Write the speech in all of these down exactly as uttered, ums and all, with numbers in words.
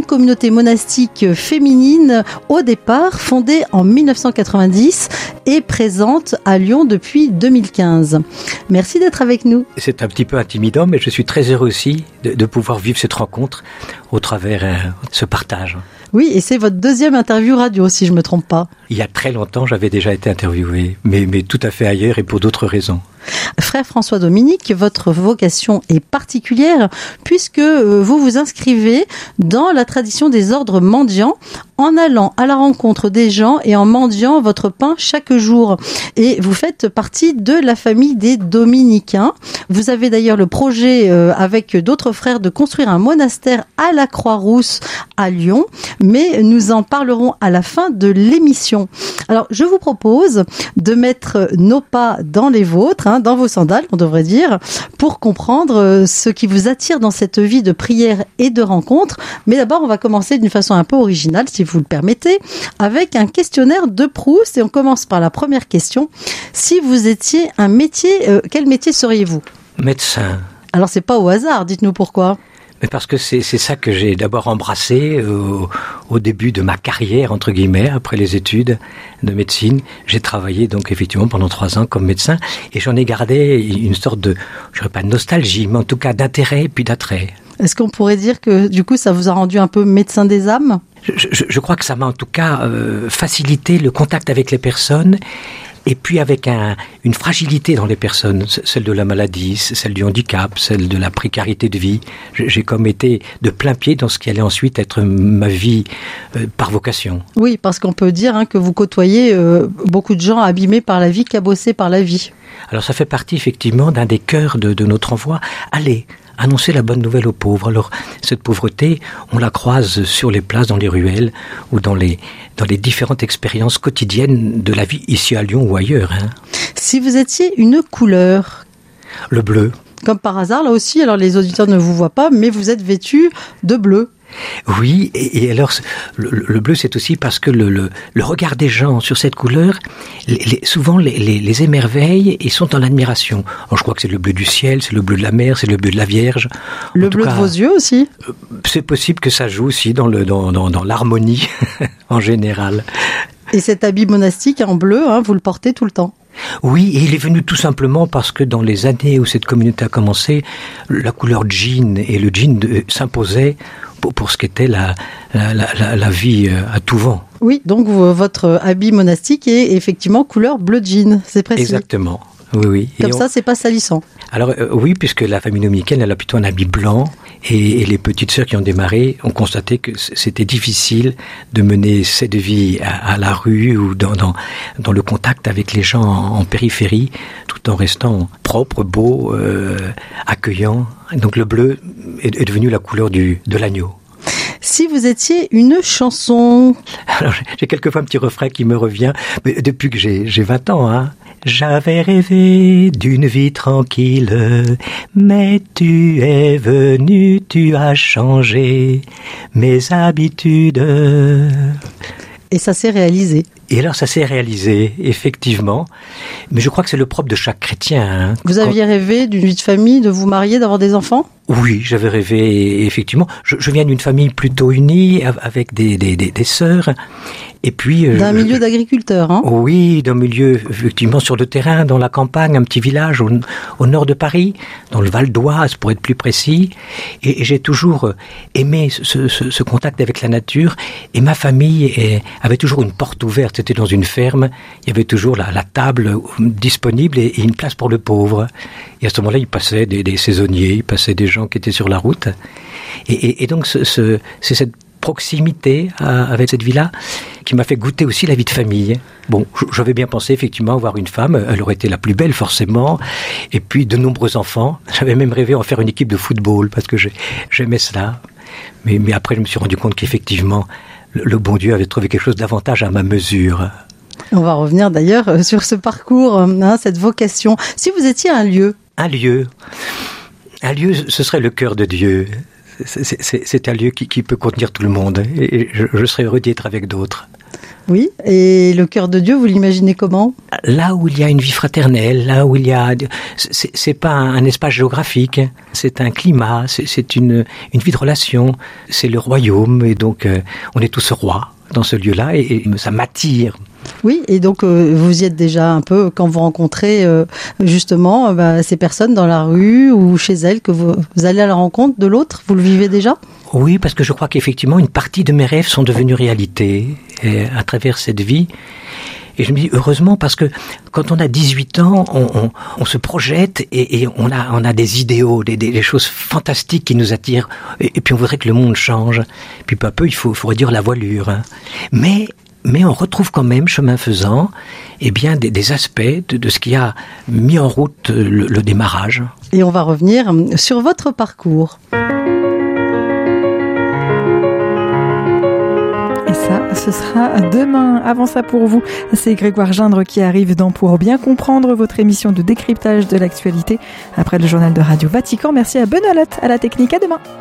communauté monastique féminine au départ, fondée en dix-neuf cent quatre-vingt-dix et présente à Lyon depuis deux mille quinze. Merci d'être avec nous. C'est un petit peu intimidant, mais je suis très heureux aussi de, de pouvoir vivre cette rencontre au travers euh, ce partage. Oui, et c'est votre deuxième interview radio, si je ne me trompe pas. Il y a très longtemps, j'avais déjà été interviewé, mais, mais tout à fait ailleurs et pour d'autres raisons. Frère François Dominique, votre vocation est particulière puisque vous vous inscrivez dans la tradition des ordres mendiants en allant à la rencontre des gens et en mendiant votre pain chaque jour. Et vous faites partie de la famille des Dominicains. Vous avez d'ailleurs le projet euh, avec d'autres frères de construire un monastère à la Croix-Rousse à Lyon, mais nous en parlerons à la fin de l'émission. Alors, je vous propose de mettre nos pas dans les vôtres, hein, dans vos sandales, on devrait dire, pour comprendre ce qui vous attire dans cette vie de prière et de rencontre. Mais d'abord, on va commencer d'une façon un peu originale, si vous le permettez, avec un questionnaire de Proust. Et on commence par la première question. Si vous étiez un métier, euh, quel métier seriez-vous ? Médecin. Alors, c'est pas au hasard, dites-nous pourquoi. Mais parce que c'est, c'est ça que j'ai d'abord embrassé au, au début de ma carrière, entre guillemets, après les études de médecine. J'ai travaillé donc effectivement pendant trois ans comme médecin et j'en ai gardé une sorte de, je dirais pas de nostalgie, mais en tout cas d'intérêt puis d'attrait. Est-ce qu'on pourrait dire que du coup ça vous a rendu un peu médecin des âmes ? je, je, je crois que ça m'a en tout cas euh, facilité le contact avec les personnes. Et puis avec un, une fragilité dans les personnes, celle de la maladie, celle du handicap, celle de la précarité de vie. J'ai comme été de plein pied dans ce qui allait ensuite être ma vie euh, par vocation. Oui, parce qu'on peut dire hein, que vous côtoyez euh, beaucoup de gens abîmés par la vie, cabossés par la vie. Alors ça fait partie effectivement d'un des cœurs de, de notre envoi. Allez, annoncer la bonne nouvelle aux pauvres. Alors, cette pauvreté, on la croise sur les places, dans les ruelles, ou dans les, dans les différentes expériences quotidiennes de la vie, ici à Lyon ou ailleurs. Hein. Si vous étiez une couleur ? Le bleu. Comme par hasard, là aussi, alors les auditeurs ne vous voient pas, mais vous êtes vêtu de bleu. Oui, et, et alors le, le bleu, c'est aussi parce que le, le, le regard des gens sur cette couleur, les, les, souvent les, les, les émerveille et sont en admiration. Alors, je crois que c'est le bleu du ciel, c'est le bleu de la mer, c'est le bleu de la Vierge. Le en bleu cas, de vos yeux aussi ? C'est possible que ça joue aussi dans, le, dans, dans, dans l'harmonie en général. Et cet habit monastique en bleu, hein, vous le portez tout le temps ? Oui, et il est venu tout simplement parce que dans les années où cette communauté a commencé, la couleur jean et le jean de, s'imposait pour, pour ce qu'était la, la, la, la vie à tout vent. Oui, donc votre habit monastique est effectivement couleur bleu jean, c'est précis. Exactement, oui, oui. Comme et ça, on... c'est pas salissant. Alors euh, oui, puisque la famille dominicaine, elle a plutôt un habit blanc, et, et les petites sœurs qui ont démarré ont constaté que c'était difficile de mener cette vie à, à la rue ou dans, dans, dans le contact avec les gens en, en périphérie, tout en restant propre, beau, euh, accueillant. Donc le bleu est, est devenu la couleur du, de l'agneau. Si vous étiez une chanson... Alors, j'ai quelquefois un petit refrain qui me revient, mais depuis que j'ai, j'ai vingt ans, hein. J'avais rêvé d'une vie tranquille, mais tu es venu, tu as changé mes habitudes. Et ça s'est réalisé. Et alors ça s'est réalisé, effectivement. Mais je crois que c'est le propre de chaque chrétien. Hein. Vous aviez Quand... rêvé d'une vie de famille, de vous marier, d'avoir des enfants ? Oui, j'avais rêvé, effectivement. Je, je viens d'une famille plutôt unie, avec des, des, des, des sœurs. Et puis, d'un je, milieu je, d'agriculteurs, hein ? Oui, d'un milieu, effectivement, sur le terrain, dans la campagne, un petit village au, au nord de Paris, dans le Val d'Oise, pour être plus précis. Et, et j'ai toujours aimé ce, ce, ce contact avec la nature. Et ma famille est, avait toujours une porte ouverte. C'était dans une ferme. Il y avait toujours la, la table disponible et, et une place pour le pauvre. Et à ce moment-là, il passait des, des saisonniers, il passait des gens qui étaient sur la route. Et, et, et donc, ce, ce, c'est cette proximité à, avec cette vie-là qui m'a fait goûter aussi la vie de famille. Bon, j'avais bien pensé effectivement avoir une femme, elle aurait été la plus belle forcément, et puis de nombreux enfants. J'avais même rêvé en faire une équipe de football parce que j'ai, j'aimais cela. Mais, mais après, je me suis rendu compte qu'effectivement, le, le bon Dieu avait trouvé quelque chose davantage à ma mesure. On va revenir d'ailleurs sur ce parcours, hein, cette vocation. Si vous étiez un lieu. Un lieu. Un lieu, ce serait le cœur de Dieu. C'est, c'est, c'est un lieu qui, qui peut contenir tout le monde et je, je serais heureux d'y être avec d'autres. Oui, et le cœur de Dieu, vous l'imaginez comment ? Là où il y a une vie fraternelle, là où il y a... C'est, c'est pas un espace géographique, c'est un climat, c'est, c'est une, une vie de relation, c'est le royaume, et donc euh, on est tous rois dans ce lieu-là, et, et ça m'attire. Oui, et donc euh, vous y êtes déjà un peu quand vous rencontrez euh, justement euh, bah, ces personnes dans la rue ou chez elles, que vous, vous allez à la rencontre de l'autre, vous le vivez déjà ? Oui, parce que je crois qu'effectivement, une partie de mes rêves sont devenus réalité et à travers cette vie. Et je me dis heureusement, parce que quand on a dix-huit ans, on, on, on se projette et, et on, a, on a des idéaux, des, des, des choses fantastiques qui nous attirent. Et, et puis on voudrait que le monde change. Puis peu à peu, il faut, faut réduire la voilure. Hein. Mais... Mais on retrouve quand même, chemin faisant, eh bien, des, des aspects de, de ce qui a mis en route le, le démarrage. Et on va revenir sur votre parcours. Et ça, ce sera demain. Avant ça, pour vous, c'est Grégoire Gindre qui arrive dans Pour bien comprendre, votre émission de décryptage de l'actualité. Après le journal de Radio Vatican, merci à Benoît Lotte, à la technique. À demain.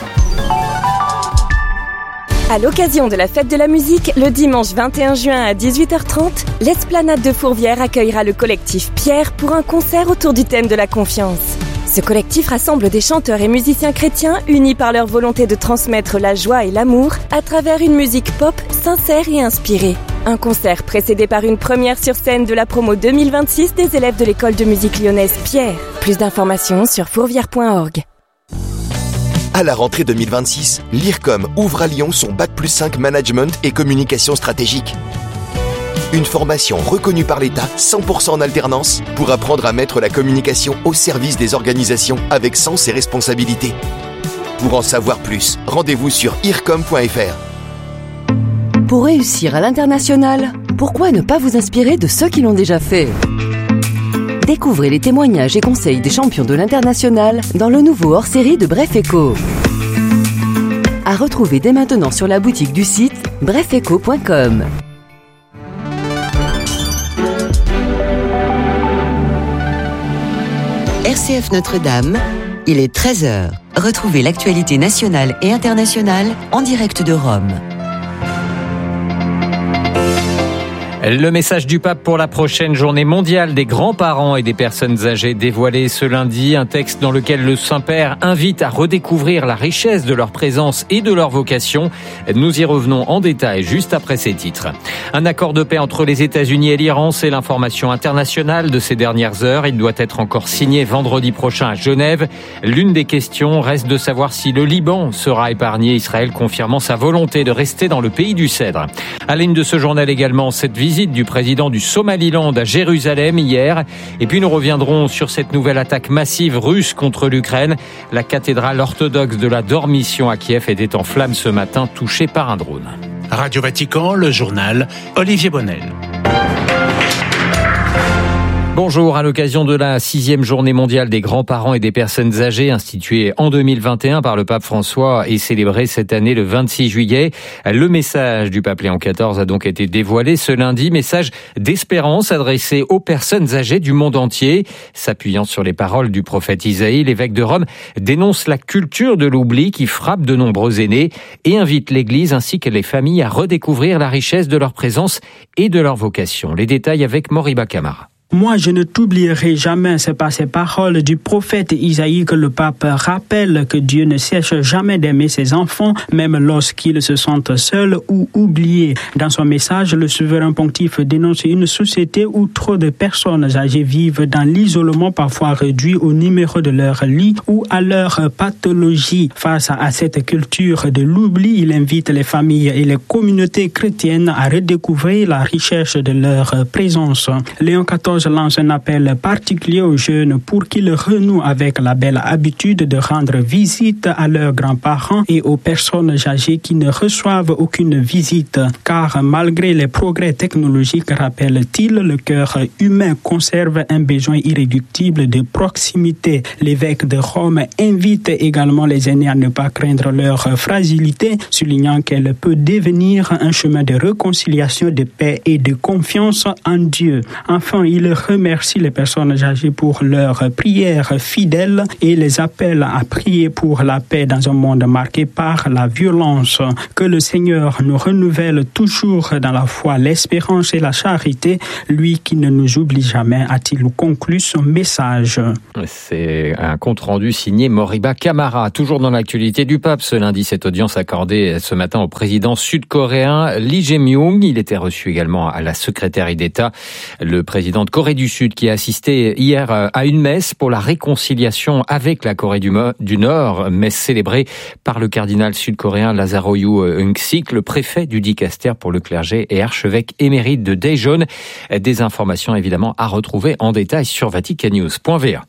À l'occasion de la fête de la musique, le dimanche vingt et un juin à dix-huit heures trente, l'Esplanade de Fourvière accueillera le collectif Pierre pour un concert autour du thème de la confiance. Ce collectif rassemble des chanteurs et musiciens chrétiens unis par leur volonté de transmettre la joie et l'amour à travers une musique pop sincère et inspirée. Un concert précédé par une première sur scène de la promo deux mille vingt-six des élèves de l'école de musique lyonnaise Pierre. Plus d'informations sur fourvière point org. À la rentrée deux mille vingt-six, l'I R C O M ouvre à Lyon son Bac plus cinq Management et Communication Stratégique. Une formation reconnue par l'État, cent pour cent en alternance, pour apprendre à mettre la communication au service des organisations avec sens et responsabilité. Pour en savoir plus, rendez-vous sur I R C O M point F R. Pour réussir à l'international, pourquoi ne pas vous inspirer de ceux qui l'ont déjà fait ? Découvrez les témoignages et conseils des champions de l'international dans le nouveau hors-série de Bref Éco. À retrouver dès maintenant sur la boutique du site bref éco point com. R C F Notre-Dame, il est treize heures. Retrouvez l'actualité nationale et internationale en direct de Rome. Le message du pape pour la prochaine journée mondiale des grands-parents et des personnes âgées dévoilé ce lundi, un texte dans lequel le Saint-Père invite à redécouvrir la richesse de leur présence et de leur vocation. Nous y revenons en détail juste après ces titres. Un accord de paix entre les États-Unis et l'Iran, c'est l'information internationale de ces dernières heures. Il doit être encore signé vendredi prochain à Genève. L'une des questions reste de savoir si le Liban sera épargné, Israël confirmant sa volonté de rester dans le pays du cèdre. À la ligne de ce journal également, cette visite du président du Somaliland à Jérusalem hier. Et puis nous reviendrons sur cette nouvelle attaque massive russe contre l'Ukraine. La cathédrale orthodoxe de la Dormition à Kiev était en flammes ce matin, touchée par un drone. Radio Vatican, le journal, Olivier Bonnel. Bonjour, à l'occasion de la sixième journée mondiale des grands-parents et des personnes âgées instituée en deux mille vingt et un par le pape François et célébrée cette année le vingt-six juillet. Le message du pape Léon quatorze a donc été dévoilé ce lundi, message d'espérance adressé aux personnes âgées du monde entier. S'appuyant sur les paroles du prophète Isaïe, l'évêque de Rome dénonce la culture de l'oubli qui frappe de nombreux aînés et invite l'Église ainsi que les familles à redécouvrir la richesse de leur présence et de leur vocation. Les détails avec Moriba Camara. Moi, je ne t'oublierai jamais, c'est par ces paroles du prophète Isaïe que le pape rappelle que Dieu ne cesse jamais d'aimer ses enfants, même lorsqu'ils se sentent seuls ou oubliés. Dans son message, le souverain pontife dénonce une société où trop de personnes âgées vivent dans l'isolement, parfois réduit au numéro de leur lit ou à leur pathologie. Face à cette culture de l'oubli, il invite les familles et les communautés chrétiennes à redécouvrir la richesse de leur présence. Léon quatorze lance un appel particulier aux jeunes pour qu'ils renouent avec la belle habitude de rendre visite à leurs grands-parents et aux personnes âgées qui ne reçoivent aucune visite. Car malgré les progrès technologiques, rappelle-t-il, le cœur humain conserve un besoin irréductible de proximité. L'évêque de Rome invite également les aînés à ne pas craindre leur fragilité, soulignant qu'elle peut devenir un chemin de réconciliation, de paix et de confiance en Dieu. Enfin, il Il remercie les personnes âgées pour leurs prières fidèles et les appelle à prier pour la paix dans un monde marqué par la violence. Que le Seigneur nous renouvelle toujours dans la foi, l'espérance et la charité, lui qui ne nous oublie jamais, a-t-il conclu son message. C'est un compte-rendu signé Moriba Camara. Toujours dans l'actualité du pape, ce lundi, cette audience accordée ce matin au président sud-coréen Lee Jae-myung. Il était reçu également à la secrétaire d'État, le président de Corée du Sud, qui a assisté hier à une messe pour la réconciliation avec la Corée du, Mo- du Nord, messe célébrée par le cardinal sud-coréen Lazaroyu Eung-sik, le préfet du dicaster pour le clergé et archevêque émérite de Daejeon. Des informations évidemment à retrouver en détail sur vatican news point v a.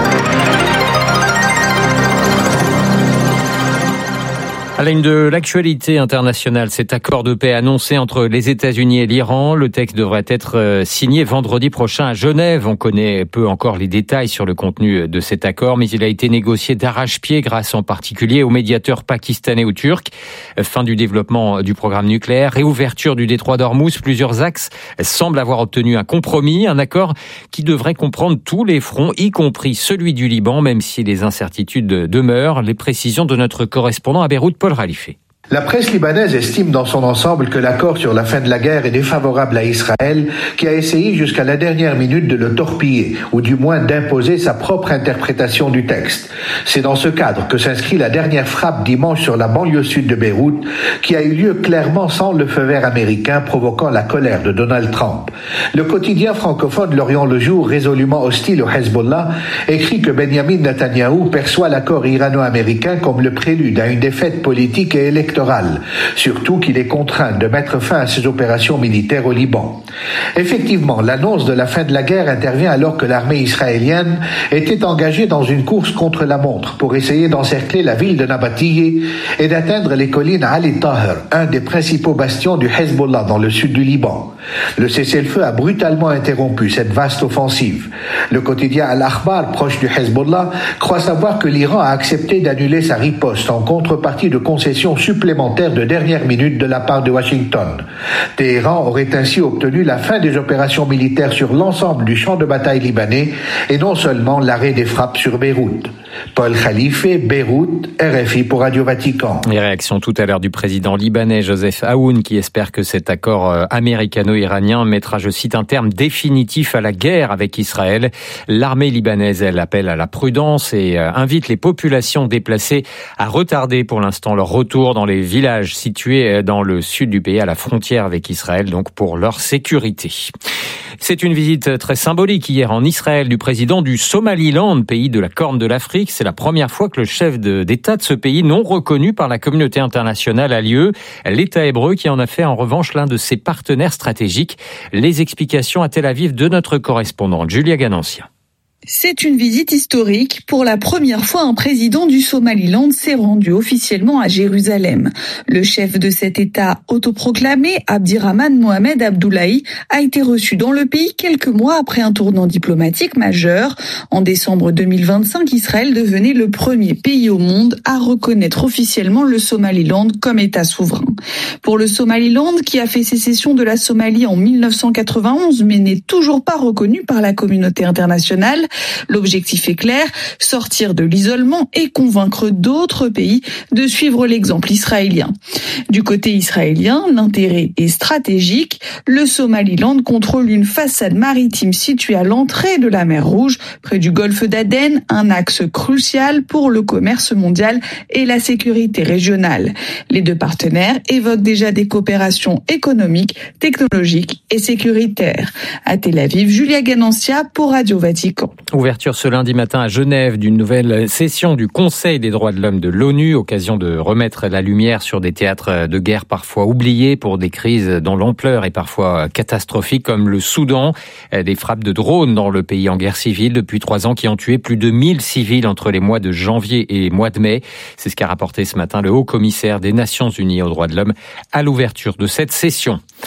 À la une de l'actualité internationale, cet accord de paix annoncé entre les États-Unis et l'Iran. Le texte devrait être signé vendredi prochain à Genève. On connaît peu encore les détails sur le contenu de cet accord, mais il a été négocié d'arrache-pied grâce en particulier aux médiateurs pakistanais ou turcs. Fin du développement du programme nucléaire, réouverture du détroit d'Ormuz, plusieurs axes semblent avoir obtenu un compromis, un accord qui devrait comprendre tous les fronts, y compris celui du Liban, même si les incertitudes demeurent. Les précisions de notre correspondant à Beyrouth, Paul Khalife. La presse libanaise estime dans son ensemble que l'accord sur la fin de la guerre est défavorable à Israël, qui a essayé jusqu'à la dernière minute de le torpiller, ou du moins d'imposer sa propre interprétation du texte. C'est dans ce cadre que s'inscrit la dernière frappe dimanche sur la banlieue sud de Beyrouth, qui a eu lieu clairement sans le feu vert américain, provoquant la colère de Donald Trump. Le quotidien francophone L'Orient le Jour, résolument hostile au Hezbollah, écrit que Benjamin Netanyahou perçoit l'accord irano-américain comme le prélude à une défaite politique et électorale, surtout qu'il est contraint de mettre fin à ses opérations militaires au Liban. Effectivement, l'annonce de la fin de la guerre intervient alors que l'armée israélienne était engagée dans une course contre la montre pour essayer d'encercler la ville de Nabatiyeh et d'atteindre les collines Ali Taher, un des principaux bastions du Hezbollah dans le sud du Liban. Le cessez-le-feu a brutalement interrompu cette vaste offensive. Le quotidien Al-Akhbar, proche du Hezbollah, croit savoir que l'Iran a accepté d'annuler sa riposte en contrepartie de concessions supplémentaires de dernière minute de la part de Washington. Téhéran aurait ainsi obtenu la fin des opérations militaires sur l'ensemble du champ de bataille libanais et non seulement l'arrêt des frappes sur Beyrouth. Paul Khalife, Beyrouth, R F I pour Radio Vatican. Les réactions tout à l'heure du président libanais Joseph Aoun qui espère que cet accord américano-iranien mettra, je cite, un terme définitif à la guerre avec Israël. L'armée libanaise, elle, appelle à la prudence et invite les populations déplacées à retarder pour l'instant leur retour dans les villages situés dans le sud du pays à la frontière avec Israël, donc pour leur sécurité. C'est une visite très symbolique hier en Israël du président du Somaliland, pays de la Corne de l'Afrique. C'est la première fois que le chef de, d'État de ce pays, non reconnu par la communauté internationale, a lieu. L'État hébreu qui en a fait en revanche l'un de ses partenaires stratégiques. Les explications à Tel Aviv de notre correspondante Julia Ganancia. C'est une visite historique. Pour la première fois, un président du Somaliland s'est rendu officiellement à Jérusalem. Le chef de cet État autoproclamé, Abdirahman Mohamed Abdoulaye, a été reçu dans le pays quelques mois après un tournant diplomatique majeur. En décembre deux mille vingt-cinq, Israël devenait le premier pays au monde à reconnaître officiellement le Somaliland comme État souverain. Pour le Somaliland, qui a fait sécession de la Somalie en mille neuf cent quatre-vingt-onze, mais n'est toujours pas reconnu par la communauté internationale, l'objectif est clair, sortir de l'isolement et convaincre d'autres pays de suivre l'exemple israélien. Du côté israélien, l'intérêt est stratégique. Le Somaliland contrôle une façade maritime située à l'entrée de la mer Rouge, près du golfe d'Aden, un axe crucial pour le commerce mondial et la sécurité régionale. Les deux partenaires évoquent déjà des coopérations économiques, technologiques et sécuritaires. À Tel Aviv, Julia Ganancia pour Radio Vatican. Ouverture ce lundi matin à Genève d'une nouvelle session du Conseil des droits de l'homme de l'ONU, occasion de remettre la lumière sur des théâtres de guerre parfois oubliés pour des crises dont l'ampleur est parfois catastrophique, comme le Soudan, des frappes de drones dans le pays en guerre civile depuis trois ans qui ont tué plus de mille civils entre les mois de janvier et mois de mai. C'est ce qu'a rapporté ce matin le haut commissaire des Nations Unies aux droits de l'homme à l'ouverture de cette session.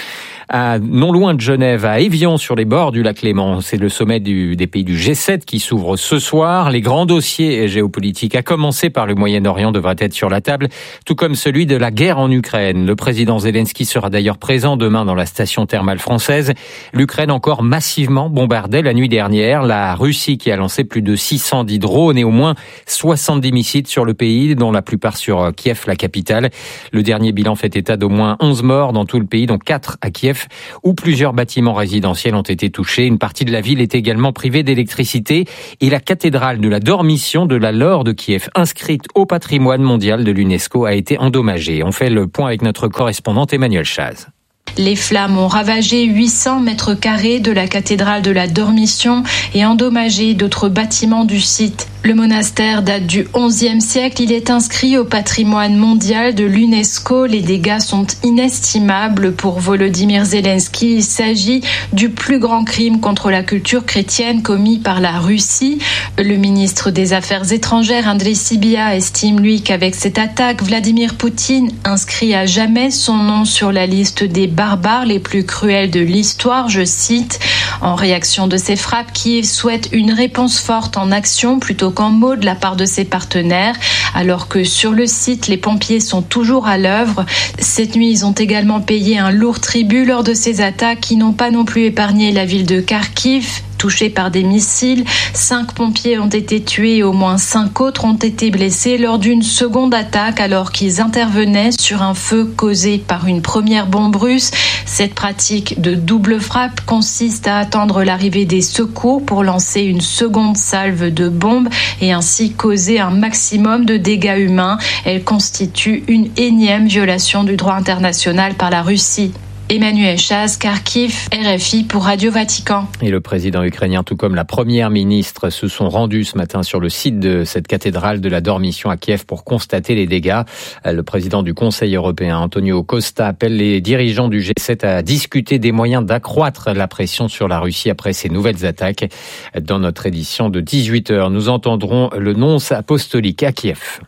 à, non loin de Genève, à Évian, sur les bords du lac Léman. C'est le sommet du, des pays du G sept qui s'ouvre ce soir. Les grands dossiers géopolitiques, à commencer par le Moyen-Orient, devraient être sur la table, tout comme celui de la guerre en Ukraine. Le président Zelensky sera d'ailleurs présent demain dans la station thermale française. L'Ukraine encore massivement bombardée la nuit dernière. La Russie qui a lancé plus de six cent dix drones et au moins soixante-dix missiles sur le pays, dont la plupart sur Kiev, la capitale. Le dernier bilan fait état d'au moins onze morts dans tout le pays, dont quatre à Kiev, où plusieurs bâtiments résidentiels ont été touchés. Une partie de la ville est également privée d'électricité et la cathédrale de la Dormition de la Laure de Kiev, inscrite au patrimoine mondial de l'UNESCO, a été endommagée. On fait le point avec notre correspondante Emmanuel Chaz. Les flammes ont ravagé huit cents mètres carrés de la cathédrale de la Dormition et endommagé d'autres bâtiments du site. Le monastère date du onzième siècle. Il est inscrit au patrimoine mondial de l'UNESCO. Les dégâts sont inestimables pour Volodymyr Zelensky. Il s'agit du plus grand crime contre la culture chrétienne commis par la Russie. Le ministre des Affaires étrangères, Andriy Sybiha, estime, lui, qu'avec cette attaque, Vladimir Poutine inscrit à jamais son nom sur la liste des barbares les plus cruels de l'histoire, je cite. En réaction de ces frappes, Kiev souhaite une réponse forte en action plutôt qu'en mots de la part de ses partenaires, alors que sur le site, les pompiers sont toujours à l'œuvre. Cette nuit, ils ont également payé un lourd tribut lors de ces attaques qui n'ont pas non plus épargné la ville de Kharkiv, touchés par des missiles. Cinq pompiers ont été tués et au moins cinq autres ont été blessés lors d'une seconde attaque alors qu'ils intervenaient sur un feu causé par une première bombe russe. Cette pratique de double frappe consiste à attendre l'arrivée des secours pour lancer une seconde salve de bombes et ainsi causer un maximum de dégâts humains. Elle constitue une énième violation du droit international par la Russie. Emmanuel Chaz, Kharkiv, R F I pour Radio Vatican. Et le président ukrainien, tout comme la première ministre, se sont rendus ce matin sur le site de cette cathédrale de la Dormition à Kiev pour constater les dégâts. Le président du Conseil européen, Antonio Costa, appelle les dirigeants du G sept à discuter des moyens d'accroître la pression sur la Russie après ces nouvelles attaques. Dans notre édition de dix-huit heures, nous entendrons le nonce apostolique à Kiev.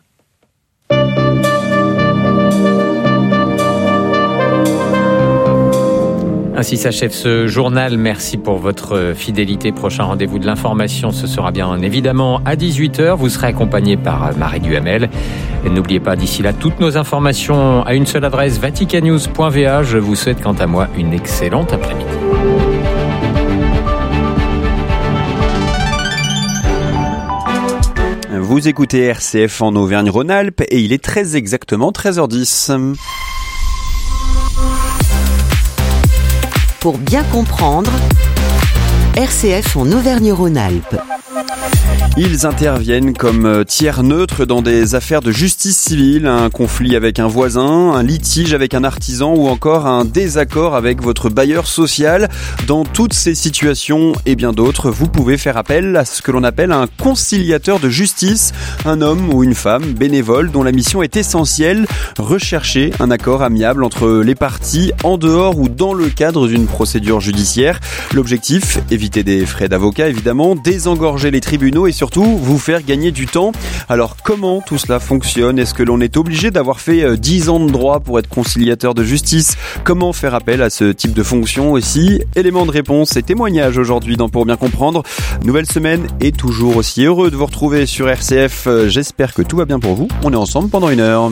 Ainsi s'achève ce journal. Merci pour votre fidélité. Prochain rendez-vous de l'information, ce sera bien évidemment à dix-huit heures. Vous serez accompagné par Marie Duhamel. Et n'oubliez pas d'ici là toutes nos informations à une seule adresse, vaticanews point v a. Je vous souhaite quant à moi une excellente après-midi. Vous écoutez R C F en Auvergne-Rhône-Alpes et il est très exactement treize heures dix. Pour bien comprendre, R C F en Auvergne-Rhône-Alpes. Ils interviennent comme tiers neutres dans des affaires de justice civile, un conflit avec un voisin, un litige avec un artisan ou encore un désaccord avec votre bailleur social. Dans toutes ces situations et bien d'autres, vous pouvez faire appel à ce que l'on appelle un conciliateur de justice, un homme ou une femme bénévole dont la mission est essentielle, rechercher un accord amiable entre les parties en dehors ou dans le cadre d'une procédure judiciaire. L'objectif, éviter des frais d'avocat évidemment, désengorger les tribunaux et surtout vous faire gagner du temps. Alors comment tout cela fonctionne ? Est-ce que l'on est obligé d'avoir fait dix ans de droit pour être conciliateur de justice ? Comment faire appel à ce type de fonction aussi ? Éléments de réponse et témoignages aujourd'hui dans Pour bien comprendre. Nouvelle semaine et toujours aussi heureux de vous retrouver sur R C F. J'espère que tout va bien pour vous. On est ensemble pendant une heure.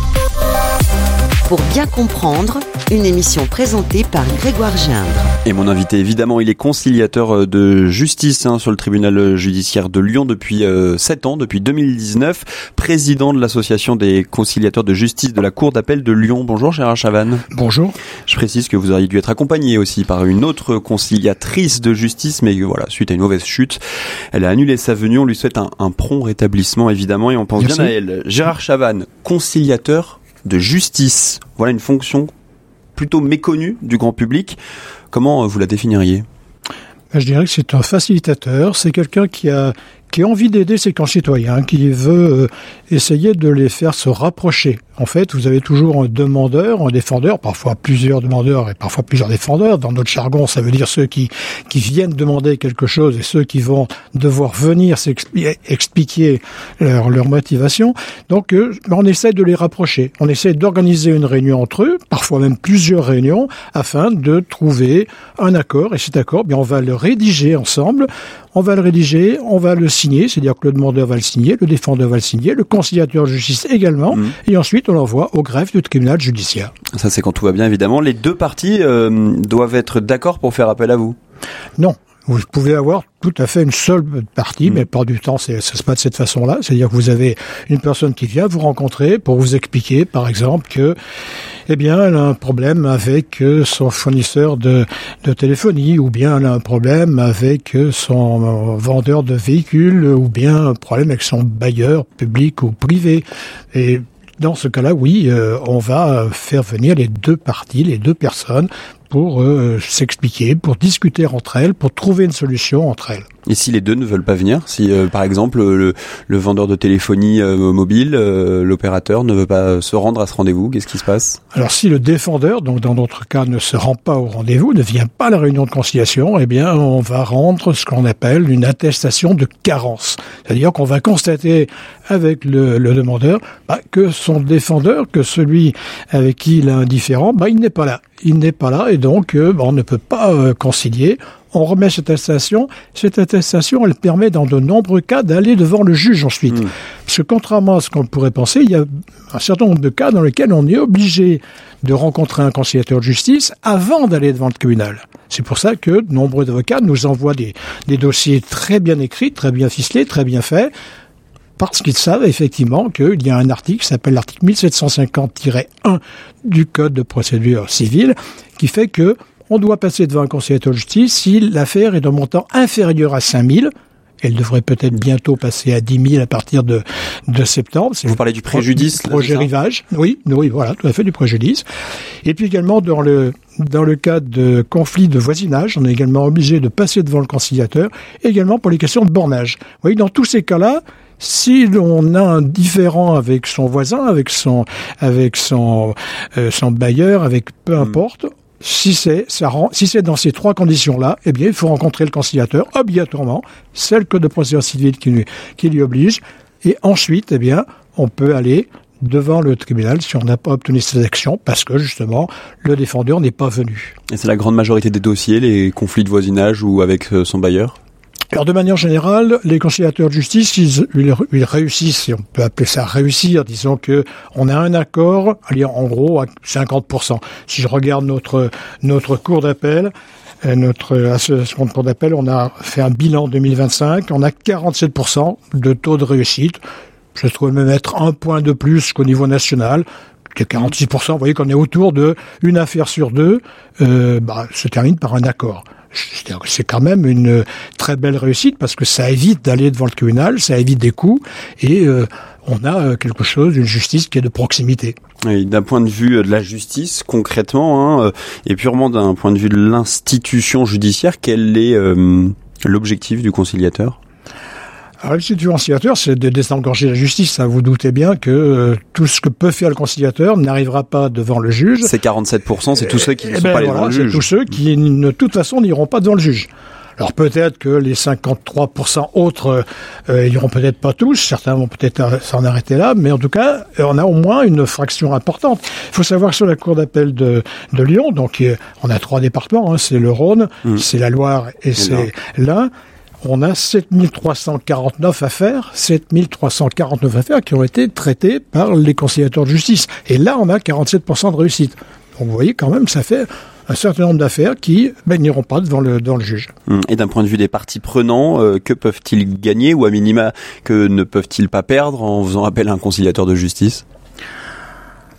Pour bien comprendre, une émission présentée par Grégoire Gindre. Et mon invité, évidemment, il est conciliateur de justice hein, sur le tribunal judiciaire de Lyon depuis euh, sept ans, depuis deux mille dix-neuf, président de l'association des conciliateurs de justice de la Cour d'appel de Lyon. Bonjour Gérard Chavannes. Bonjour. Je précise que vous auriez dû être accompagné aussi par une autre conciliatrice de justice, mais voilà, suite à une mauvaise chute, elle a annulé sa venue. On lui souhaite un, un prompt rétablissement, évidemment, et on pense Merci. bien à elle. Gérard Chavannes, conciliateur de justice. Voilà une fonction plutôt méconnue du grand public. Comment vous la définiriez ? Je dirais que c'est un facilitateur. C'est quelqu'un qui a qui a envie d'aider ses concitoyens, qui veut euh, essayer de les faire se rapprocher. En fait, vous avez toujours un demandeur, un défendeur, parfois plusieurs demandeurs et parfois plusieurs défendeurs. Dans notre jargon, ça veut dire ceux qui, qui viennent demander quelque chose et ceux qui vont devoir venir expliquer leur, leur motivation. Donc, euh, on essaie de les rapprocher. On essaie d'organiser une réunion entre eux, parfois même plusieurs réunions, afin de trouver un accord. Et cet accord, bien, on va le rédiger ensemble. On va le rédiger, on va le signer, c'est-à-dire que le demandeur va le signer, le défendeur va le signer, le conciliateur de justice également, mmh. et ensuite on l'envoie au greffe du tribunal judiciaire. Ça, c'est quand tout va bien, évidemment. Les deux parties euh, doivent être d'accord pour faire appel à vous ? Non. Vous pouvez avoir tout à fait une seule partie, mmh. mais la plupart du temps, c'est, ça se passe de cette façon-là. C'est-à-dire que vous avez une personne qui vient vous rencontrer pour vous expliquer, par exemple, que, eh bien, elle a un problème avec son fournisseur de, de téléphonie, ou bien elle a un problème avec son vendeur de véhicules, ou bien un problème avec son bailleur public ou privé. Et dans ce cas-là, oui, euh, on va faire venir les deux parties, les deux personnes, pour euh, s'expliquer, pour discuter entre elles, pour trouver une solution entre elles. Et si les deux ne veulent pas venir, si euh, par exemple le, le vendeur de téléphonie euh, mobile, euh, l'opérateur ne veut pas se rendre à ce rendez-vous, qu'est-ce qui se passe ? Alors si le défendeur, donc dans notre cas, ne se rend pas au rendez-vous, ne vient pas à la réunion de conciliation, eh bien on va rendre ce qu'on appelle une attestation de carence. C'est-à-dire qu'on va constater avec le, le demandeur bah, que son défendeur, que celui avec qui il a un différend, bah, il n'est pas là. Il n'est pas là et donc euh, bah, on ne peut pas euh, concilier. On remet cette attestation. Cette attestation, elle permet dans de nombreux cas d'aller devant le juge ensuite. Mmh. Parce que contrairement à ce qu'on pourrait penser, il y a un certain nombre de cas dans lesquels on est obligé de rencontrer un conciliateur de justice avant d'aller devant le tribunal. C'est pour ça que de nombreux avocats nous envoient des, des dossiers très bien écrits, très bien ficelés, très bien faits, parce qu'ils savent effectivement qu'il y a un article qui s'appelle l'article mille sept cent cinquante tiret un du Code de procédure civile qui fait que on doit passer devant un conciliateur de justice si l'affaire est d'un montant inférieur à cinq mille. Elle devrait peut-être bientôt passer à dix mille à partir de, de septembre. Vous parlez du préjudice, le projet rivage. Oui, oui, voilà, tout à fait, du préjudice. Et puis également, dans le, dans le cas de conflits de voisinage, on est également obligé de passer devant le conciliateur, également pour les questions de bornage. Vous voyez, dans tous ces cas-là, si on a un différend avec son voisin, avec son, avec son, euh, son bailleur, avec peu importe, mmh. Si c'est, ça rend, si c'est dans ces trois conditions-là, eh bien, il faut rencontrer le conciliateur, obligatoirement. C'est le code de procédure civile qui lui, qui lui oblige. Et ensuite, eh bien, on peut aller devant le tribunal si on n'a pas obtenu cette action parce que, justement, le défendeur n'est pas venu. Et c'est la grande majorité des dossiers, les conflits de voisinage ou avec son bailleur ? Alors, de manière générale, les conciliateurs de justice, ils, ils, ils réussissent, on peut appeler ça réussir, disons que on a un accord, allez, en gros, à cinquante pour cent. Si je regarde notre, notre cour d'appel, notre association de cour d'appel, on a fait un bilan deux mille vingt-cinq, on a quarante-sept pour cent de taux de réussite. Je trouve même être un point de plus qu'au niveau national. quarante-six pour cent, vous voyez qu'on est autour de une affaire sur deux, euh, bah, se termine par un accord. C'est quand même une très belle réussite parce que ça évite d'aller devant le tribunal, ça évite des coûts et euh, on a quelque chose, une justice qui est de proximité. Et d'un point de vue de la justice, concrètement, hein, et purement d'un point de vue de l'institution judiciaire, quel est euh, l'objectif du conciliateur ? Alors, l'objectif du conciliateur, c'est de désengorger la justice. Ça, vous doutez bien que euh, tout ce que peut faire le conciliateur n'arrivera pas devant le juge. C'est quarante-sept pour cent, c'est tous ceux qui ne eh sont ben pas allés voilà, devant le juge. juge. C'est tous ceux qui, de toute façon, n'iront pas devant le juge. Alors peut-être que les cinquante-trois pour cent autres euh, iront peut-être pas tous, certains vont peut-être s'en arrêter là, mais en tout cas, on a au moins une fraction importante. Il faut savoir que sur la cour d'appel de, de Lyon, donc on a trois départements, hein, c'est le Rhône, mmh. c'est la Loire et, et c'est l'Ain. On a sept mille trois cent quarante-neuf affaires, sept mille trois cent quarante-neuf affaires qui ont été traitées par les conciliateurs de justice. Et là, on a quarante-sept pour cent de réussite. Donc vous voyez quand même, ça fait un certain nombre d'affaires qui ben, n'iront pas devant le, devant le juge. Et d'un point de vue des parties prenants, euh, que peuvent-ils gagner ou à minima, que ne peuvent-ils pas perdre en faisant appel à un conciliateur de justice ?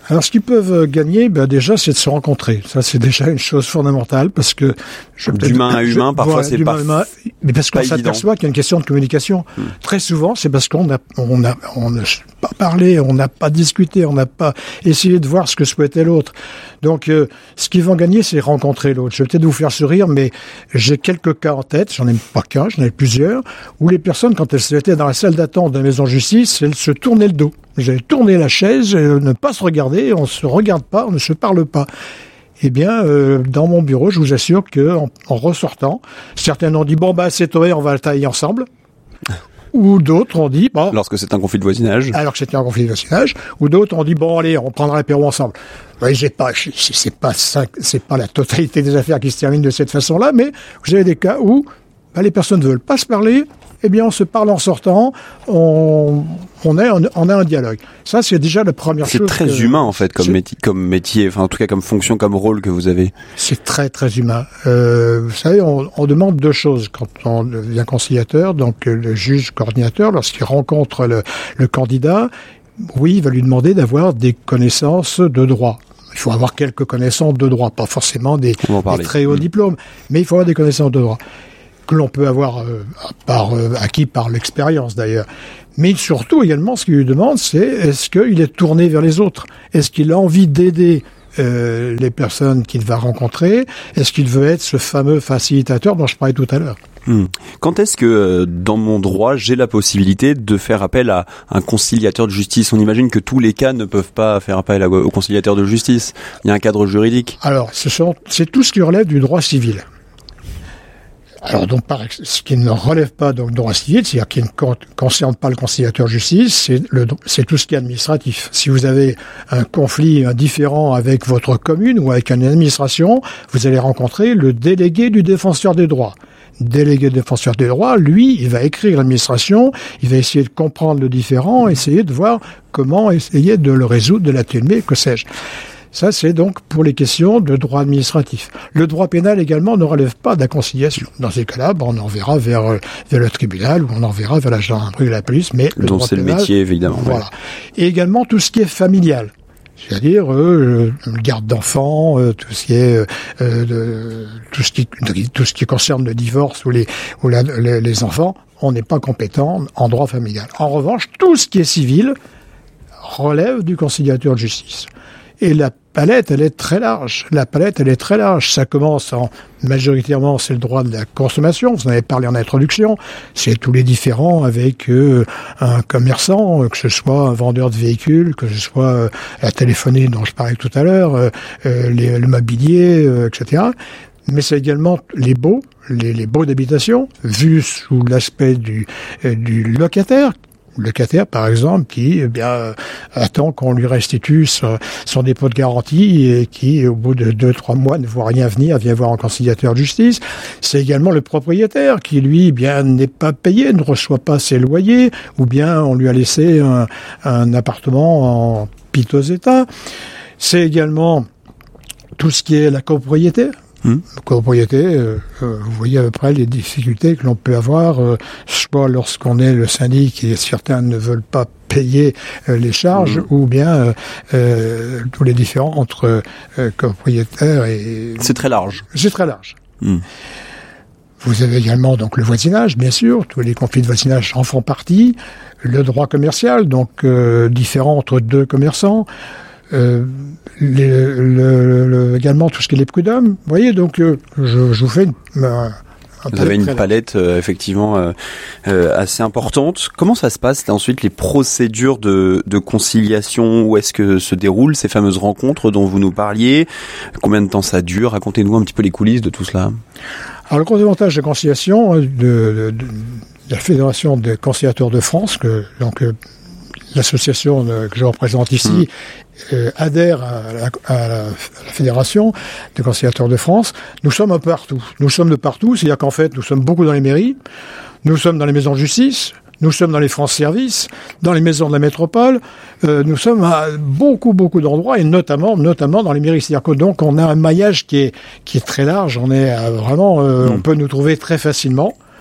Alors, ce qu'ils peuvent gagner, ben, déjà, c'est de se rencontrer. Ça, c'est déjà une chose fondamentale, parce que... Je, d'humain à humain, parfois, voilà, c'est pas, humain, mais parce qu'on s'aperçoit qu'il y a une question de communication. Hum. Très souvent, c'est parce qu'on a, on a, on n'a pas parlé, on n'a pas discuté, on n'a pas essayé de voir ce que souhaitait l'autre. Donc, euh, ce qu'ils vont gagner, c'est rencontrer l'autre. Je vais peut-être vous faire sourire, mais j'ai quelques cas en tête, j'en ai pas qu'un, j'en ai plusieurs, où les personnes, quand elles étaient dans la salle d'attente de la maison de justice, elles se tournaient le dos. J'avais tourné la chaise, euh, ne pas se regarder, on se regarde pas, on ne se parle pas. Eh bien, euh, dans mon bureau, je vous assure que en, en ressortant, certains ont dit bon bah c'est toi, on va le tailler ensemble. Ou d'autres ont dit bon. Lorsque c'est un conflit de voisinage. Alors que c'était un conflit de voisinage. Ou d'autres ont dit bon allez, on prendra l'apéro ensemble. Oui, j'ai pas, c'est pas ça, c'est pas la totalité des affaires qui se terminent de cette façon-là, mais vous avez des cas où bah, les personnes ne veulent pas se parler. Eh bien, on se parle en sortant, on, on, est, on a un dialogue. Ça, c'est déjà la première c'est chose. C'est très que, humain, en fait, comme métier, comme métier, enfin, en tout cas, comme fonction, comme rôle que vous avez. C'est très, très humain. Euh, vous savez, on, on demande deux choses quand on devient conciliateur. Donc, le juge coordinateur, lorsqu'il rencontre le, le candidat, oui, il va lui demander d'avoir des connaissances de droit. Il faut avoir quelques connaissances de droit, pas forcément des, des très hauts mmh. diplômes, mais il faut avoir des connaissances de droit. Que l'on peut avoir euh, par, euh, acquis par l'expérience d'ailleurs. Mais surtout également, ce qu'il lui demande, c'est est-ce qu'il est tourné vers les autres ? Est-ce qu'il a envie d'aider euh, les personnes qu'il va rencontrer ? Est-ce qu'il veut être ce fameux facilitateur dont je parlais tout à l'heure ? Hmm. Quand est-ce que, euh, dans mon droit, j'ai la possibilité de faire appel à un conciliateur de justice ? On imagine que tous les cas ne peuvent pas faire appel à, au conciliateur de justice. Il y a un cadre juridique. Alors, ce sont, c'est tout ce qui relève du droit civil. Alors donc, par, ce qui ne relève pas donc droit civil, c'est-à-dire qui ne concerne pas le conciliateur de justice, c'est, le, c'est tout ce qui est administratif. Si vous avez un conflit un différend avec votre commune ou avec une administration, vous allez rencontrer le délégué du défenseur des droits. Délégué défenseur des droits, lui, il va écrire l'administration, il va essayer de comprendre le différend, essayer de voir comment essayer de le résoudre, de l'atténuer, que sais-je. Ça, c'est donc pour les questions de droit administratif. Le droit pénal également ne relève pas de la conciliation. Dans ces cas-là, ben, on enverra vers, vers le tribunal ou on enverra vers la gendarmerie ou la police, mais le dont droit c'est pénal, le métier, évidemment. Voilà. Ouais. Et également tout ce qui est familial. C'est-à-dire euh, le garde d'enfants, euh, tout ce qui est euh, de, tout ce qui tout ce qui concerne le divorce ou les ou la, les, les enfants, on n'est pas compétent en droit familial. En revanche, tout ce qui est civil relève du conciliateur de justice. Et la palette, elle est très large. La palette, elle est très large. Ça commence en, majoritairement, c'est le droit de la consommation. Vous en avez parlé en introduction. C'est tous les différends avec euh, un commerçant, que ce soit un vendeur de véhicules, que ce soit euh, la téléphonie dont je parlais tout à l'heure, euh, euh, les, le mobilier, euh, et cetera. Mais c'est également les baux, les, les baux d'habitation, vus sous l'aspect du, euh, du locataire. Le locataire, par exemple, qui eh bien attend qu'on lui restitue son, son dépôt de garantie et qui, au bout de deux, trois mois, ne voit rien venir, vient voir un conciliateur de justice. C'est également le propriétaire qui, lui, eh bien n'est pas payé, ne reçoit pas ses loyers, ou bien on lui a laissé un, un appartement en piteux état. C'est également tout ce qui est la copropriété. Hum. Copropriété, euh, euh, vous voyez à peu près les difficultés que l'on peut avoir, euh, soit lorsqu'on est le syndic et certains ne veulent pas payer euh, les charges, hum. ou bien euh, euh, tous les différends entre euh, copropriétaires et... C'est très large. C'est très large. Hum. Vous avez également donc le voisinage, bien sûr, tous les conflits de voisinage en font partie, le droit commercial, donc euh, différent entre deux commerçants, Euh, les, le, le, également tout ce qui est les prud'hommes. Vous voyez, donc euh, je, je vous fais une, un, un vous avez une palette euh, effectivement euh, euh, assez importante. Comment ça se passe là, ensuite les procédures de, de conciliation? Où est-ce que se déroulent ces fameuses rencontres dont vous nous parliez? Combien de temps ça dure? Racontez-nous un petit peu les coulisses de tout cela. Alors le gros avantage de conciliation de, de, de, de la Fédération des conciliateurs de France, que donc euh, l'association que je représente ici, mmh. euh, adhère à la, à, la, à la Fédération des conciliateurs de France. Nous sommes un peu partout. Nous sommes de partout, c'est-à-dire qu'en fait, nous sommes beaucoup dans les mairies, nous sommes dans les maisons de justice, nous sommes dans les France-Services, dans les maisons de la métropole, euh, nous sommes à beaucoup, beaucoup d'endroits, et notamment, notamment dans les mairies. C'est-à-dire que donc, on a un maillage qui est, qui est très large, on est euh, vraiment, euh, mmh. on peut nous trouver très facilement.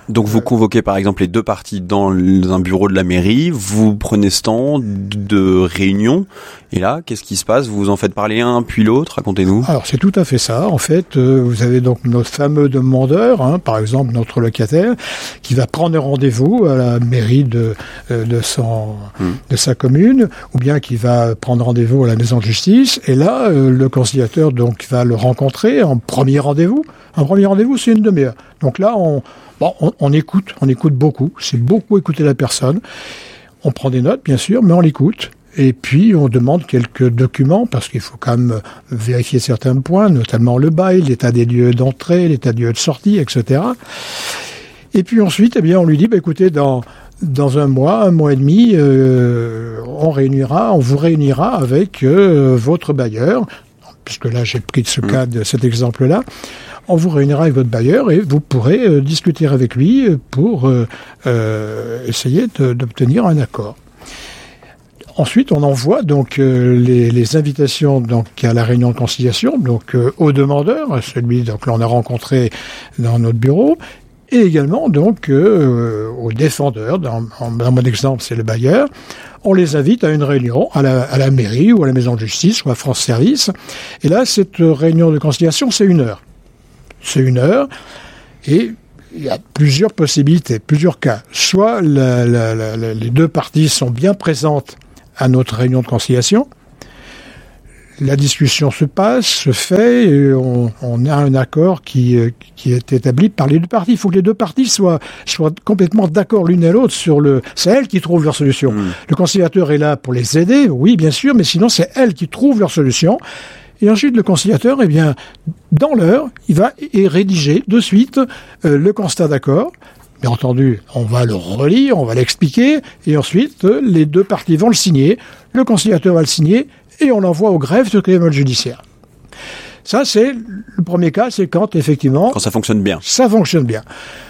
Donc vous convoquez par exemple les deux parties dans un bureau de la mairie, vous prenez ce temps de réunion, et là, qu'est-ce qui se passe? Vous en faites parler un, puis l'autre, racontez-nous. Alors c'est tout à fait ça. En fait, euh, vous avez donc notre fameux demandeur, hein, par exemple notre locataire, qui va prendre rendez-vous à la mairie de, euh, de, son, hum. de sa commune, ou bien qui va prendre rendez-vous à la maison de justice, et là, euh, le conciliateur donc va le rencontrer en premier rendez-vous. Un premier rendez-vous, c'est une demi-heure. Donc là, on, bon, on, on écoute, on écoute beaucoup, c'est beaucoup écouter la personne. On prend des notes, bien sûr, mais on l'écoute. Et puis, on demande quelques documents, parce qu'il faut quand même vérifier certains points, notamment le bail, l'état des lieux d'entrée, l'état des lieux de sortie, et cetera. Et puis ensuite, eh bien, on lui dit, bah, écoutez, dans, dans un mois, un mois et demi, euh, on réunira, on vous réunira avec euh, votre bailleur, puisque là, j'ai pris de ce cas, de cet exemple-là. On vous réunira avec votre bailleur et vous pourrez euh, discuter avec lui pour euh, euh, essayer de, d'obtenir un accord. Ensuite, on envoie donc euh, les, les invitations donc à la réunion de conciliation, donc euh, au demandeur, celui donc l'on a rencontré dans notre bureau, et également donc euh, au défendeur. Dans, dans mon exemple, c'est le bailleur. On les invite à une réunion à la, à la mairie ou à la maison de justice ou à France Service. Et là, cette réunion de conciliation, c'est une heure. C'est une heure, et il y a plusieurs possibilités, plusieurs cas. Soit la, la, la, les deux parties sont bien présentes à notre réunion de conciliation, la discussion se passe, se fait, et on, on a un accord qui, qui est établi par les deux parties. Il faut que les deux parties soient, soient complètement d'accord l'une et l'autre sur le... C'est elles qui trouvent leur solution. Mmh. Le conciliateur est là pour les aider, oui, bien sûr, mais sinon c'est elles qui trouvent leur solution. Et ensuite, le conciliateur, eh bien, dans l'heure, il va et rédiger de suite euh, le constat d'accord. Bien entendu, on va le relire, on va l'expliquer, et ensuite, euh, les deux parties vont le signer, le conciliateur va le signer, et on l'envoie au greffe de tribunal judiciaire. Ça, c'est le premier cas, c'est quand, effectivement... Quand ça fonctionne bien. Ça fonctionne bien.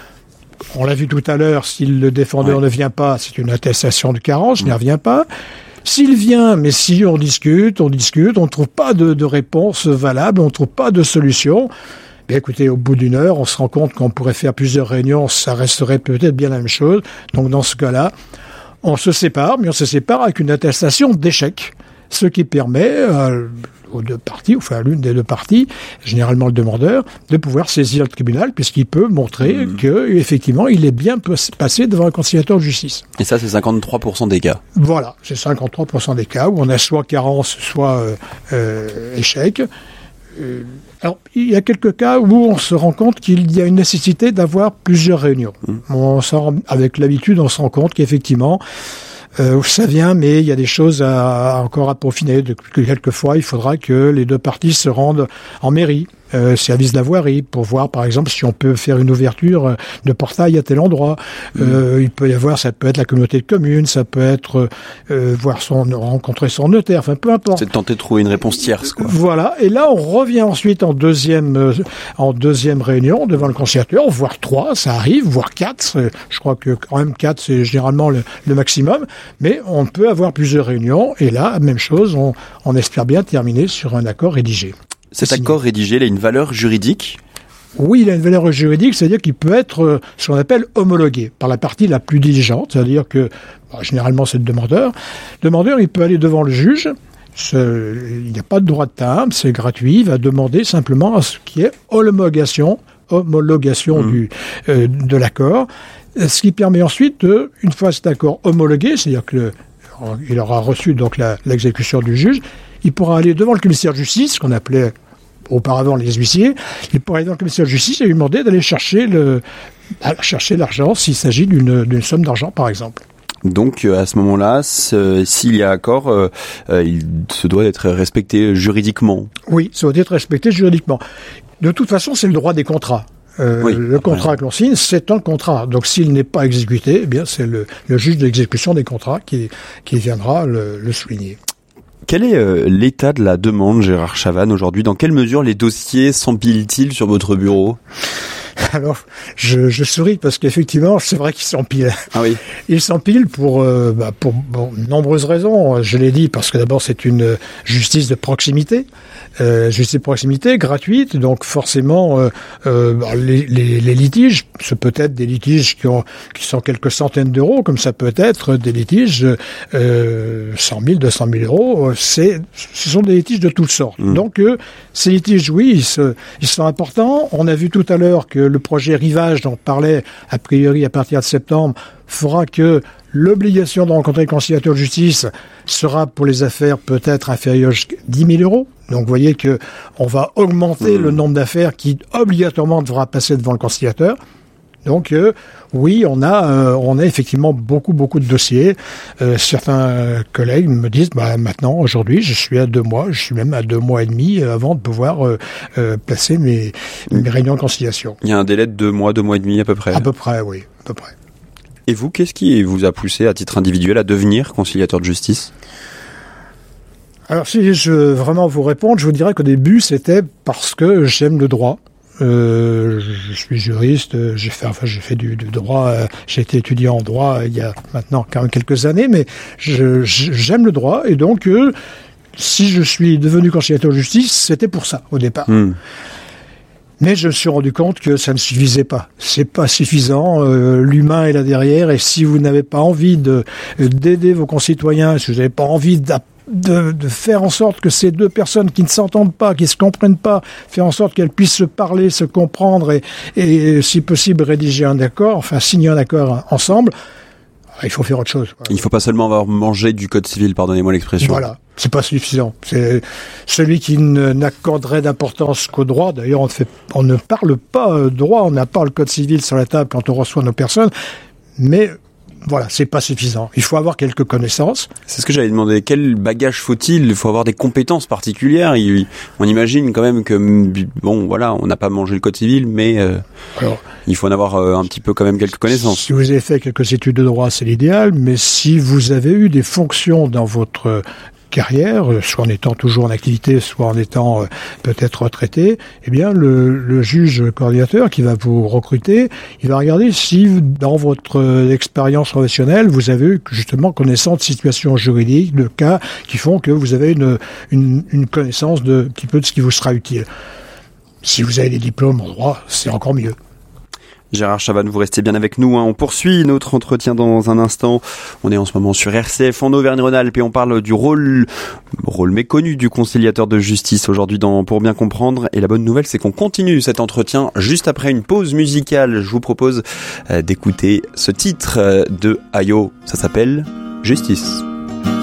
On l'a vu tout à l'heure, si le défendeur ouais. ne vient pas, c'est une attestation de carence, mmh. il ne revient pas. S'il vient, mais si on discute, on discute, on ne trouve pas de, de réponse valable, on ne trouve pas de solution, bien écoutez, au bout d'une heure, on se rend compte qu'on pourrait faire plusieurs réunions, ça resterait peut-être bien la même chose. Donc dans ce cas-là, on se sépare, mais on se sépare avec une attestation d'échec, ce qui permet euh, aux deux parties, enfin à l'une des deux parties, généralement le demandeur, de pouvoir saisir le tribunal, puisqu'il peut montrer mmh. que effectivement il est bien passé devant un conciliateur de justice. Et ça, c'est cinquante-trois pour cent des cas. Voilà, c'est cinquante-trois pour cent des cas où on a soit carence, soit euh, euh, échec. Euh, alors, il y a quelques cas où on se rend compte qu'il y a une nécessité d'avoir plusieurs réunions. Mmh. On s'en, avec l'habitude, on se rend compte qu'effectivement, Euh, ça vient, mais il y a des choses à, à encore à peaufiner. De, que quelquefois, il faudra que les deux parties se rendent en mairie, euh, service de la voirie, pour voir, par exemple, si on peut faire une ouverture de portail à tel endroit. Mmh. Euh, il peut y avoir, ça peut être la communauté de communes, ça peut être euh, voir son, rencontrer son notaire, enfin, peu importe. C'est de tenter de trouver une réponse tierce, quoi. Voilà. Et là, on revient ensuite en deuxième, euh, en deuxième réunion devant le conciliateur, voire trois, ça arrive, voire quatre. Je crois que quand même quatre, c'est généralement le, le maximum. Mais on peut avoir plusieurs réunions, et là, même chose, on, on espère bien terminer sur un accord rédigé. Cet accord rédigé, il a une valeur juridique ? Oui, il a une valeur juridique, c'est-à-dire qu'il peut être euh, ce qu'on appelle homologué par la partie la plus diligente, c'est-à-dire que, bah, généralement c'est le demandeur. Le demandeur, il peut aller devant le juge, il n'y a pas de droit de timbre, c'est gratuit, il va demander simplement à ce qui est homologation, homologation mmh. du, euh, de l'accord, ce qui permet ensuite, de, une fois cet accord homologué, c'est-à-dire qu'il aura reçu donc la, l'exécution du juge, il pourra aller devant le commissaire de justice, ce qu'on appelait auparavant les huissiers, il pourra aller devant le commissaire de justice et lui demander d'aller chercher, le, chercher l'argent s'il s'agit d'une, d'une somme d'argent, par exemple. Donc à ce moment-là, s'il y a accord, euh, il se doit être respecté juridiquement. Oui, ça doit être respecté juridiquement. De toute façon, c'est le droit des contrats. Euh, oui, le contrat ouais. que l'on signe, c'est un contrat. Donc s'il n'est pas exécuté, eh bien c'est le, le juge d'exécution des contrats qui, qui viendra le, le souligner. Quel est euh, l'état de la demande, Gérard Chavannes, aujourd'hui ? Dans quelle mesure les dossiers s'empilent-ils sur votre bureau ? Alors, je, je souris parce qu'effectivement, c'est vrai qu'ils s'empilent. Ah oui. Ils s'empilent pour, euh, bah, pour bon, nombreuses raisons. Je l'ai dit parce que d'abord, c'est une justice de proximité. euh, justice de proximité gratuite, donc forcément euh, euh, les, les, les litiges, ce peut être des litiges qui ont qui sont quelques centaines d'euros, comme ça peut être des litiges euh, cent mille, deux cent mille euros. C'est ce sont des litiges de toutes sortes. Mmh. Donc euh, ces litiges, oui, ils, se, ils sont importants. On a vu tout à l'heure que le projet Rivage dont on parlait a priori à partir de septembre fera que l'obligation de rencontrer le conciliateur de justice sera pour les affaires peut-être inférieure à dix mille euros. Donc vous voyez que on va augmenter mmh. le nombre d'affaires qui obligatoirement devra passer devant le conciliateur. Donc euh, oui, on a euh, on a effectivement beaucoup beaucoup de dossiers. Euh, certains collègues me disent bah maintenant aujourd'hui je suis à deux mois, je suis même à deux mois et demi avant de pouvoir euh, euh, placer mes, mes réunions de conciliation. Il y a un délai de deux mois, deux mois et demi à peu près. À peu près, oui, à peu près. Et vous, qu'est-ce qui vous a poussé à titre individuel à devenir conciliateur de justice ? Alors si je veux vraiment vous répondre, je vous dirais qu'au début c'était parce que j'aime le droit. Euh, je suis juriste, j'ai fait, enfin j'ai fait du, du droit, euh, j'ai été étudiant en droit il y a maintenant quand même quelques années, mais je, je, j'aime le droit et donc euh, si je suis devenu conciliateur de justice, c'était pour ça au départ. Mmh. Mais je me suis rendu compte que ça ne suffisait pas. C'est pas suffisant. Euh, l'humain est là derrière. Et si vous n'avez pas envie de d'aider vos concitoyens, si vous n'avez pas envie de, de faire en sorte que ces deux personnes qui ne s'entendent pas, qui se comprennent pas, faire en sorte qu'elles puissent se parler, se comprendre et, et si possible rédiger un accord, enfin signer un accord ensemble, il faut faire autre chose. Il ne faut pas seulement avoir mangé du code civil, pardonnez-moi l'expression. Voilà. C'est pas suffisant. C'est celui qui ne, n'accorderait d'importance qu'au droit. D'ailleurs, on ne fait, on ne parle pas droit, on n'a pas le code civil sur la table quand on reçoit nos personnes. Mais voilà, c'est pas suffisant. Il faut avoir quelques connaissances. C'est ce que j'avais demandé. Quel bagage faut-il ? Il faut avoir des compétences particulières. Il, on imagine quand même que bon, voilà, on n'a pas mangé le code civil, mais euh, Alors, il faut en avoir euh, un petit peu quand même quelques connaissances. Si vous avez fait quelques études de droit, c'est l'idéal. Mais si vous avez eu des fonctions dans votre carrière, soit en étant toujours en activité, soit en étant euh, peut-être retraité, eh bien le, le juge coordinateur qui va vous recruter, il va regarder si dans votre euh, expérience professionnelle, vous avez eu justement connaissance de situations juridiques, de cas qui font que vous avez une, une, une connaissance de un petit peu de ce qui vous sera utile. Si vous avez des diplômes en droit, c'est encore mieux. Gérard Chavannes, vous restez bien avec nous, hein. On poursuit notre entretien dans un instant. On est en ce moment sur R C F en Auvergne-Rhône-Alpes et on parle du rôle, rôle méconnu du conciliateur de justice aujourd'hui dans Pour bien comprendre. Et la bonne nouvelle, c'est qu'on continue cet entretien juste après une pause musicale. Je vous propose d'écouter ce titre de Ayo. Ça s'appelle Justice.